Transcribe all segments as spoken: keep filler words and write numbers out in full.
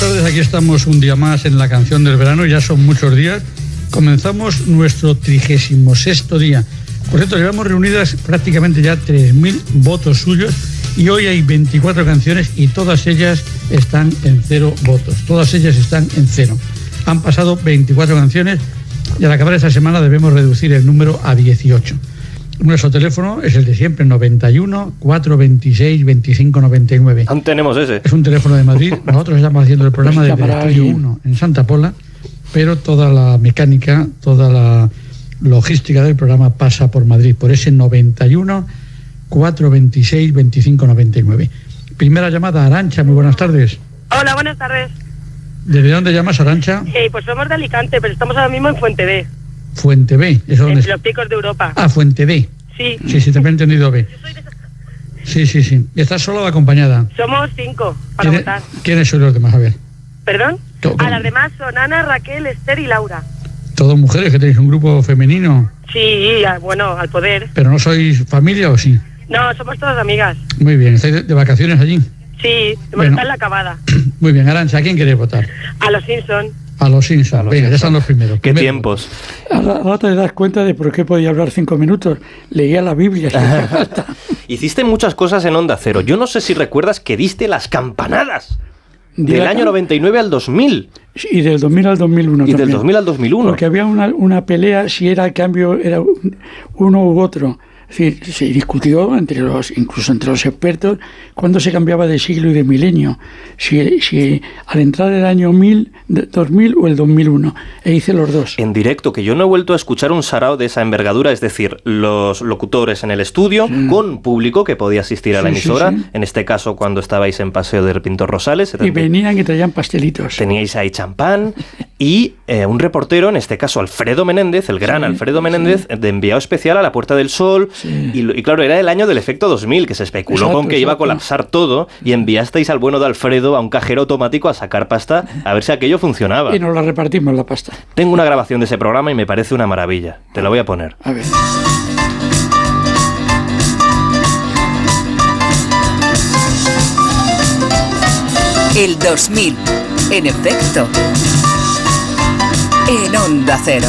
tardes, aquí estamos un día más en la canción del verano, ya son muchos días. Comenzamos nuestro trigésimo sexto día. Por cierto, llevamos reunidas prácticamente ya tres mil votos suyos y hoy hay veinticuatro canciones y todas ellas están en cero votos. Todas ellas están en cero. Han pasado veinticuatro canciones y al acabar esta semana debemos reducir el número a dieciocho. Nuestro teléfono es el de siempre, noventa y uno, cuatrocientos veintiséis, veinticinco noventa y nueve. Aún tenemos ese. Es un teléfono de Madrid. Nosotros estamos haciendo el programa desde el Estudio uno en Santa Pola, pero toda la mecánica, toda la logística del programa pasa por Madrid, por ese noventa y uno, cuatrocientos veintiséis, veinticinco noventa y nueve. Primera llamada, Arantxa, muy buenas tardes. Hola, buenas tardes. ¿Desde dónde llamas, Arantxa? Eh, pues somos de Alicante, pero estamos ahora mismo en Fuente B. Fuente B, ¿eso dónde En es? los Picos de Europa. Ah, Fuente B. Sí. Sí, sí, también he entendido B. Sí, sí, sí. ¿Estás sola o acompañada? Somos cinco para ¿Quién, votar. ¿Quiénes son los demás? A ver. ¿Perdón? ¿Cómo? A las demás son Ana, Raquel, Esther y Laura. ¿Todos mujeres que tenéis un grupo femenino? Sí, a- bueno, al poder. ¿Pero no sois familia o sí? No, somos todas amigas. Muy bien. ¿Estáis de, de vacaciones allí? Sí, hemos Bueno. estado en la acabada. Muy bien. Arantxa, ¿a quién queréis votar? A los Simpson. A los Simpsons. A los Venga, ya Simpson. están los primeros. ¿Qué Primero. tiempos? Ahora, ahora te das cuenta de por qué podía hablar cinco minutos. Leía la Biblia. Si hacía falta. Hiciste muchas cosas en Onda Cero. Yo no sé si recuerdas que diste las campanadas. Di Del la año cam- noventa y nueve al dos mil. Y del dos mil al dos mil uno Y del también. dos mil al dos mil uno. Porque había una, una pelea si era el cambio, era un- uno u otro. Es decir, se discutió entre los, incluso entre los expertos, cuándo se cambiaba de siglo y de milenio. Si, si al entrar el año mil, de- dos mil o el dos mil uno. E hice los dos. En directo, que yo no he vuelto a escuchar un sarao de esa envergadura, es decir, los locutores en el estudio, con público que podía asistir a la Sí, sí, emisora, sí. en este caso cuando estabais en Paseo del Pintor Rosales, Y venían y traían pastelitos. teníais ahí champán y eh, un reportero, en este caso Alfredo Menéndez, el gran Sí, Alfredo Menéndez, de enviado especial a la Puerta del Sol, Sí. y, lo- y claro, era el año del efecto dos mil, que se especuló Exacto, con que iba a exacto. colapsar todo, y enviasteis al bueno de Alfredo a un cajero automático a sacar pasta a ver si aquello funcionaba. Y nos la repartimos la pasta. Tengo una grabación de ese programa y me parece una maravilla. Te la voy a poner. A ver. El dos mil, en efecto, en Onda Cero.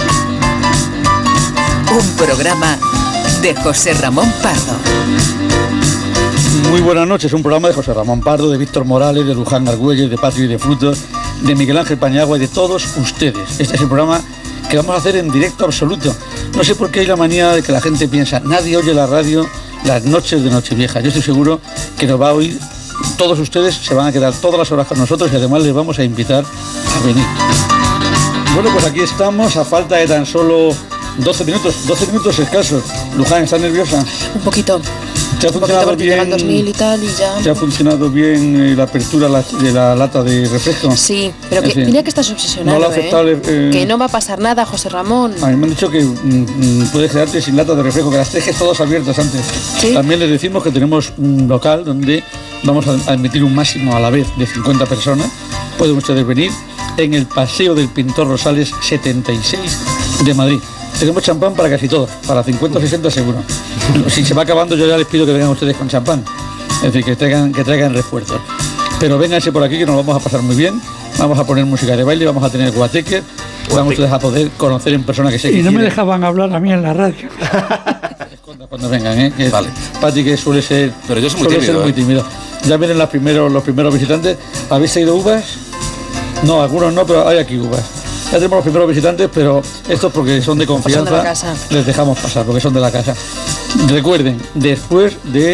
Un programa de José Ramón Pardo. Muy buenas noches, un programa de José Ramón Pardo, de Víctor Morales, de Luján Argüelles, de Patri de Frutos, de Miguel Ángel Pañagua y de todos ustedes. Este es el programa que vamos a hacer en directo absoluto. No sé por qué hay la manía de que la gente piensa, nadie oye la radio las noches de Nochevieja. Yo estoy seguro que nos va a oír, todos ustedes se van a quedar todas las horas con nosotros y además les vamos a invitar a venir. Bueno, pues aquí estamos a falta de tan solo doce minutos, doce minutos escasos. Luján, ¿estás nerviosa? Un poquito, ¿Te ha un poquito funcionado porque llega el dos mil bien? y tal y ya... ¿Te ha funcionado bien eh, la apertura la- de la lata de refresco? Sí, pero En que fin. tenía que estar obsesionado, No lo ha aceptado, ¿eh? eh, Que no va a pasar nada, José Ramón. A mí me han dicho que mm, mm, puedes quedarte sin lata de refresco, que las dejes todas abiertas antes. ¿Sí? También les decimos que tenemos un local donde vamos a, a admitir un máximo a la vez de cincuenta personas. Pueden ustedes venir en el Paseo del Pintor Rosales setenta y seis de Madrid. Tenemos champán para casi todos, para cincuenta o sesenta seguro. Si se va acabando yo ya les pido que vengan ustedes con champán. Es decir, que traigan, que traigan refuerzos. Pero vénganse por aquí que nos lo vamos a pasar muy bien. Vamos a poner música de baile, vamos a tener guateque. Vamos ustedes a poder conocer en persona que sé que Y no me quieren. dejaban hablar a mí en la radio. Cuando vengan, ¿eh? Que Vale. Pati, que suele ser, Pero yo soy muy suele tímido, ser muy ¿eh? tímido. Ya vienen las primeros, los primeros visitantes. ¿Habéis traído uvas? No, algunos no, pero hay aquí uvas. Ya tenemos los primeros visitantes, pero estos porque son de confianza, Son de la casa. les dejamos pasar, porque son de la casa. Recuerden, después de